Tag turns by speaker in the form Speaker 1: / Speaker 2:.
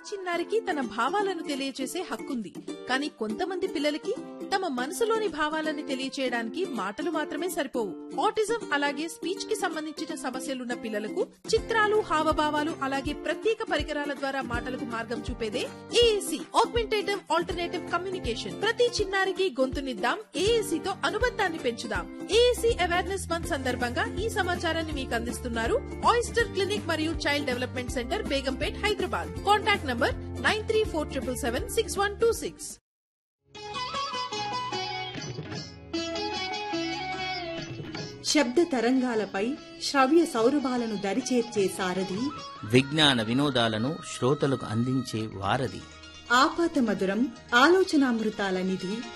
Speaker 1: చిన్నారికి తన భావాలను తెలియచేసే హక్కుంది. కానీ కొంతమంది పిల్లలకి తమ మనసులోని భావాలను తెలియచేయడానికి మాటలు మాత్రమే సరిపోవు. ఆటిజం అలాగే స్పీచ్ కి సంబంధించిన సమస్యలున్న పిల్లలకు చిత్రాలు, హావభావాలు అలాగే ప్రత్యేక పరికరాల ద్వారా మాటలకు మార్గం చూపేదే ఏఏసీ, ఆగ్మెంటేటివ్ ఆల్టర్నేటివ్ కమ్యూనికేషన్. ప్రతి చిన్నారికి గొంతునిద్దాం, ఏఏసీ తో అనుబంధాన్ని పెంచుదాం. ఏఏసీ అవేర్నెస్ మంత్ సందర్భంగా ఈ సమాచారాన్ని మీకు అందిస్తున్నారు ఆయిస్టర్ క్లినిక్ మరియు child development centre, Begumpet, Hyderabad. Contact number 9347776126.
Speaker 2: శబ్ద తరంగాలపై శ్రవ్య సౌరభాలను దరిచేర్చే సారథి,
Speaker 3: విజ్ఞాన వినోదాలను శ్రోతలకు అందించే వారధి,
Speaker 2: ఆపాత మధురం ఆలోచనామృతాల నిధి,